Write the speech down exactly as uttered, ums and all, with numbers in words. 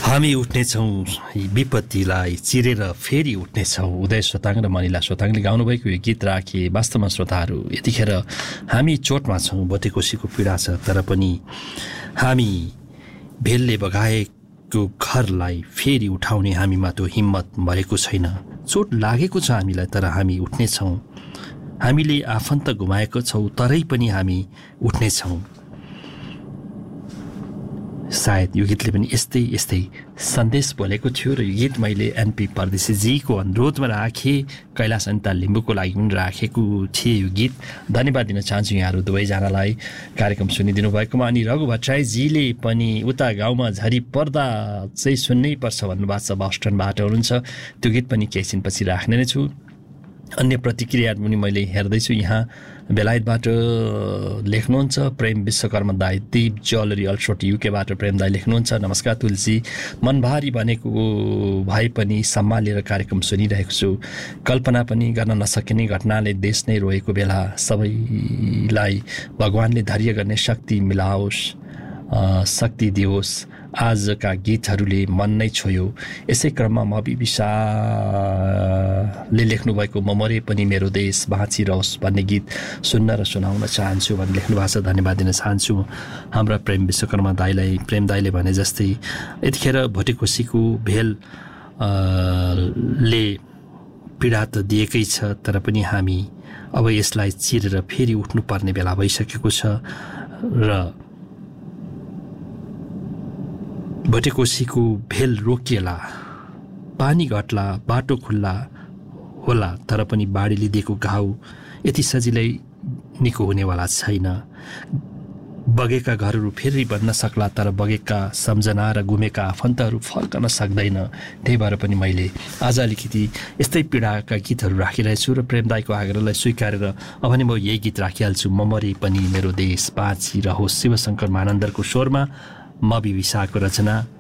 हामी उठ्नेछौँ विपत्तिलाई चिरेर फेरि उठ्नेछौँ। उदय सोताङ र मनिला सोताङले गाउनुभएको यो गीत राखे। वास्तवमा श्रोताहरू, यतिखेर हामी चोटमा छौँ, बटेकोसीको पीडा छ, तर पनि हामी भेलले बगाएको घरलाई फेरि उठाउने हामीमा त्यो हिम्मत मरेको छैन। चोट लागेको छ हामीलाई, तर हामी उठ्नेछौँ। हामीले आफन्त गुमाएको छौँ, तरै पनि हामी उठ्नेछौँ। सायद यो गीतले पनि यस्तै यस्तै सन्देश बोलेको थियो र यो गीत मैले एनपी परदेशीजीको अनुरोधमा राखेँ। कैलाश अनिता लिम्बूको लागि पनि राखेको थिएँ यो गीत। धन्यवाद दिन चाहन्छु यहाँहरू दुवैजनालाई कार्यक्रम सुनिदिनु भएकोमा। अनि रघु भट्टराईजीले पनि उता गाउँमा झरी पर्दा चाहिँ सुन्नै पर्छ भन्नुभएको छ, बस्टनबाट हुनुहुन्छ। त्यो गीत पनि केही छिनपछि राख्ने नै छु। अन्य प्रतिक्रिया पनि मैले हेर्दैछु। यहाँ बेलायतबाट लेख्नुहुन्छ प्रेम विश्वकर्मा दाई, दीप ज्वेलरी अल्ट्रोट युकेबाट प्रेम दाई लेख्नुहुन्छ, नमस्कार तुलसी, मनभारी भनेको भए पनि सम्हालेर कार्यक्रम सुनिरहेको छु। कल्पना पनि गर्न नसकिने घटनाले देश नै रोएको बेला सबैलाई भगवानले धैर्य गर्ने शक्ति मिलाओस्, शक्ति दियोस्। आजका गीतहरूले मन नै छोयो। यसै क्रममा मबी विशालले लेख्नुभएको म मरे पनि मेरो देश बाँचिरहोस् भन्ने गीत सुन्न र सुनाउन चाहन्छु भन्ने लेख्नु भएको छ। धन्यवाद दिन चाहन्छु हाम्रा प्रेम विश्वकर्मा दाईलाई। प्रेम दाईले भने जस्तै यतिखेर भोटेकोसीको भेल ले पीडा त दिएकै छ, तर पनि हामी अब यसलाई चिरेर फेरि उठ्नुपर्ने बेला भइसकेको छ। र भोटेकोसीको भेल रोकिएला, पानी घट्ला, बाटो खुल्ला होला, तर पनि बाढीले दिएको घाउ यति सजिलै निको हुनेवाला छैन। बगेका घरहरू फेरि बन्न सक्ला, तर बगेका सम्झना र गुमेका आफन्तहरू फर्कन सक्दैन। त्यही भएर पनि मैले आज अलिकति यस्तै पीडाका गीतहरू राखिरहेछु र प्रेमदाईको आग्रहलाई स्वीकारेर अब नि म यही गीत राखिहाल्छु। म मरे पनि मेरो देश बाँचिरहोस्। शिवशङ्कर महानन्दरको स्वरमा मबी विशाको रचना।